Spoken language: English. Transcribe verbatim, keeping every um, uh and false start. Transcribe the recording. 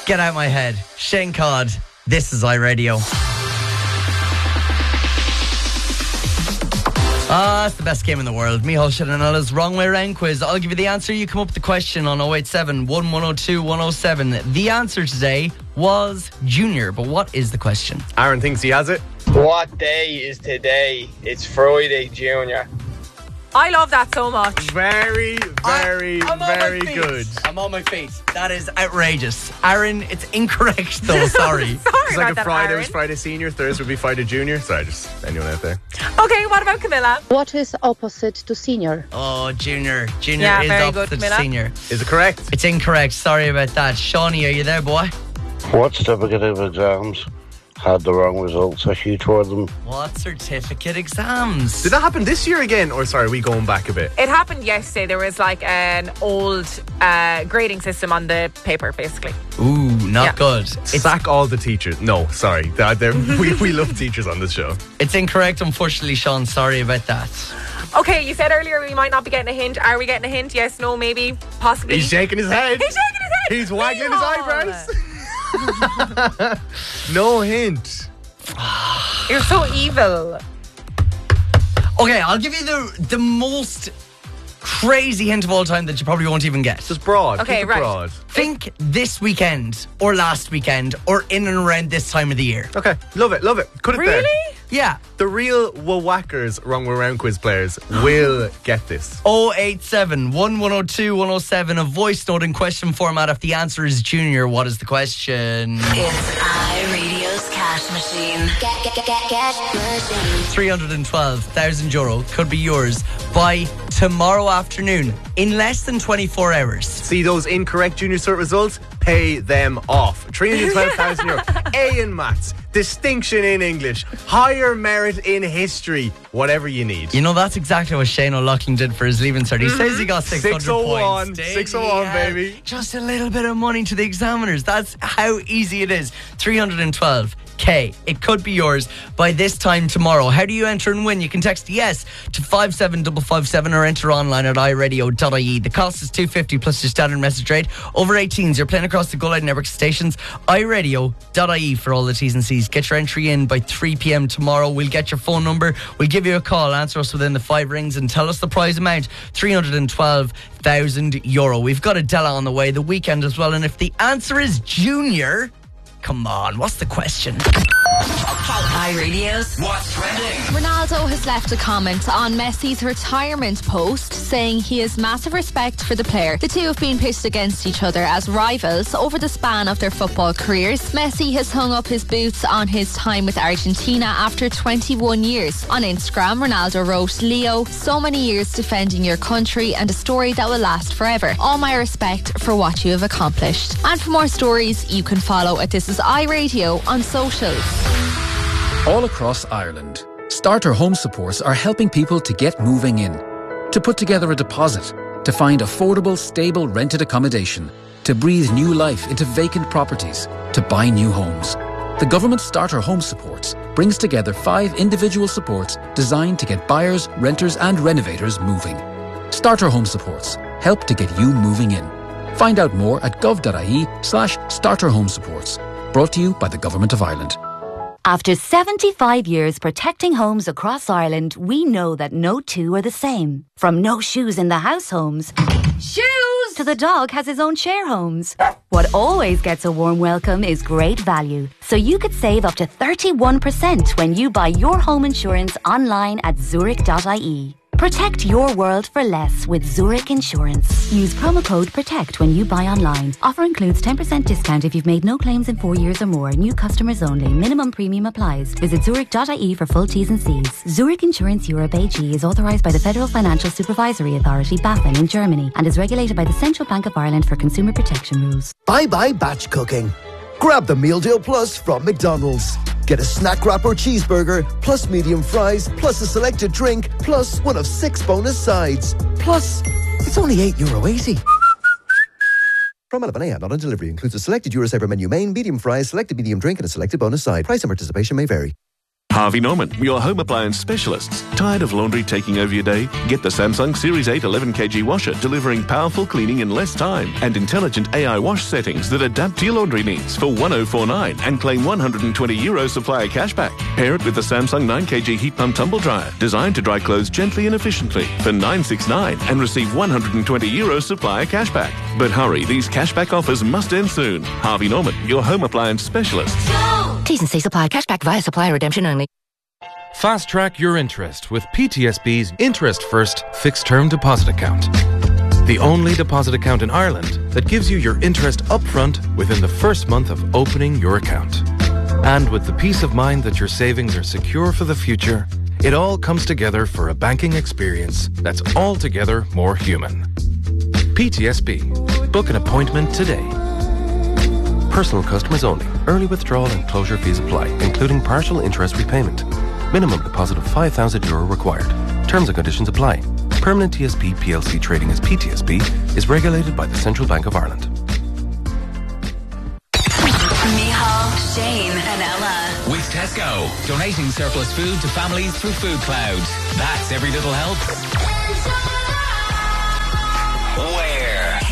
Get out my head. Shane Codd, this is iRadio. Ah, it's the best game in the world. Micheál Shannon's Wrong Way Round quiz. I'll give you the answer. You come up with the question on oh eight seven, one one oh two, one oh seven. The answer today was Junior, but what is the question? Aaron thinks he has it. What day is today? It's Friday, Junior. I love that so much. Very, very, I, very good. I'm on my feet. That is outrageous. Aaron, it's incorrect though. Sorry. Sorry It's about like a that, Friday Aaron. was Friday Senior, Thursday would be Friday Junior. Sorry, just anyone out there. Okay, what about Camilla? What is opposite to senior? Oh, Junior. Junior Yeah, is very opposite good, to Camilla. Senior. Is it correct? It's incorrect. Sorry about that. Shawnee, are you there, boy? What certificate of exams had the wrong results issued for them? What certificate exams? Did that happen this year again? Or sorry, are we going back a bit? It happened yesterday. There was like an old uh, grading system on the paper, basically. Ooh, not Yeah. good. It's, Sack all the teachers. No, sorry. They're, they're, we, we love teachers on this show. it's incorrect, unfortunately, Sean. Sorry about that. Okay, you said earlier we might not be getting a hint. Are we getting a hint? Yes, no, maybe, possibly. He's shaking his head. He's shaking his head. He's waggling his Micheál. eyebrows. No hint. You're so evil. Okay, I'll give you the the most crazy hint of all time that you probably won't even get. Just broad. Okay, Keep it right. broad. Think this weekend or last weekend or in and around this time of the year. Okay, love it, love it. Cut it there. Really? Yeah. The real Wawackers Wrong Way Round quiz players will get this. oh eight seven, one one oh two, one oh seven. A voice note in question format. If the answer is Junior, what is the question? It's iRadio's cash machine. Get, get, get, get, cash machine. three hundred twelve thousand euro could be yours by tomorrow afternoon in less than twenty-four hours. See those incorrect Junior Cert results? Pay them off. three hundred twelve thousand euro. A in maths. Distinction in English. Higher merit in history. Whatever you need. You know, that's exactly what Shane O'Loughlin did for his Leaving Cert. He says he got six hundred six oh one. points. Did six oh he? one, Yeah. baby. Just a little bit of money to the examiners. That's how easy it is. three hundred twelve K. It could be yours by this time tomorrow. How do you enter and win? You can text yes to five seven five five seven or enter online at i radio dot I E. The cost is two hundred fifty plus your standard message rate. Over eighteens, you're playing across the Go Loud network stations. i radio dot I E for all the T's and C's. Get your entry in by three p.m. tomorrow. We'll get your phone number. We'll give you a call. Answer us within the five rings and tell us the prize amount. three hundred twelve thousand euro. We've got Adela on the way, the weekend as well. And if the answer is Junior, come on, what's the question? iRadio's What's trending? Ronaldo has left a comment on Messi's retirement post saying he has massive respect for the player. The two have been pitched against each other as rivals over the span of their football careers. Messi has hung up his boots on his time with Argentina after twenty-one years. On Instagram, Ronaldo wrote, "Leo, so many years defending your country and a story that will last forever. All my respect for what you have accomplished." And for more stories, you can follow at This Is iRadio on socials. All across Ireland, Starter Home Supports are helping people to get moving in, to put together a deposit, to find affordable, stable rented accommodation, to breathe new life into vacant properties, to buy new homes. The government Starter Home Supports brings together five individual supports designed to get buyers, renters and renovators moving. Starter Home Supports help to get you moving in. Find out more at gov.ie slash starter home supports. Brought to you by the Government of Ireland. After seventy-five years protecting homes across Ireland, we know that no two are the same. From no shoes in the house homes, shoes, to the dog has his own share homes. What always gets a warm welcome is great value. So you could save up to thirty-one percent when you buy your home insurance online at zurich dot I E. Protect your world for less with Zurich Insurance. Use promo code PROTECT when you buy online. Offer includes ten percent discount if you've made no claims in four years or more. New customers only. Minimum premium applies. Visit zurich dot I E for full T's and C's. Zurich Insurance Europe A G is authorised by the Federal Financial Supervisory Authority, BaFin, in Germany and is regulated by the Central Bank of Ireland for consumer protection rules. Bye-bye batch cooking. Grab the Meal Deal Plus from McDonald's. Get a snack wrap or cheeseburger, plus medium fries, plus a selected drink, plus one of six bonus sides. Plus, it's only eight euro eighty. From eleven a.m. not on delivery. Includes a selected Eurosaver menu main, medium fries, selected medium drink and a selected bonus side. Price and participation may vary. Harvey Norman, your home appliance specialists. Tired of laundry taking over your day? Get the Samsung Series eight eleven kilogram washer, delivering powerful cleaning in less time and intelligent A I wash settings that adapt to your laundry needs for one thousand forty-nine and claim one hundred twenty euro supplier cashback. Pair it with the Samsung nine kilogram heat pump tumble dryer, designed to dry clothes gently and efficiently for nine hundred sixty-nine and receive one hundred twenty euro supplier cashback. But hurry, these cashback offers must end soon. Harvey Norman, your home appliance specialists. T's and C's apply. Cashback via supplier redemption only. Fast track your interest with P T S B's Interest First Fixed Term Deposit Account. The only deposit account in Ireland that gives you your interest upfront within the first month of opening your account. And with the peace of mind that your savings are secure for the future, it all comes together for a banking experience that's altogether more human. P T S B. Book an appointment today. Personal customers only. Early withdrawal and closure fees apply, including partial interest repayment. Minimum deposit of five thousand euro required. Terms and conditions apply. Permanent T S B P L C trading as P T S B is regulated by the Central Bank of Ireland. Micheál, Shane and Ella. With Tesco, donating surplus food to families through Food Cloud. That's every little help.